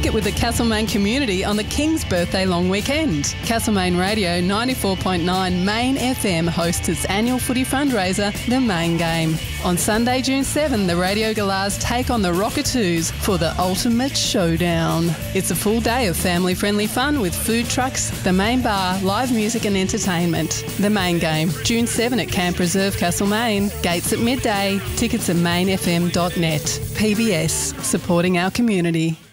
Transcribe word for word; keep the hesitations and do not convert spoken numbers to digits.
Kick it with the Castlemaine community on the King's Birthday long weekend. Castlemaine Radio ninety-four point nine Main F M hosts its annual footy fundraiser, The Main Game. On Sunday, June seventh, the Radio Galahs take on the Rockatoos for the ultimate showdown. It's a full day of family-friendly fun with food trucks, the main bar, live music and entertainment. The Main Game, June seventh at Camp Reserve, Castlemaine. Gates at midday. Tickets at main f m dot net. P B S, supporting our community.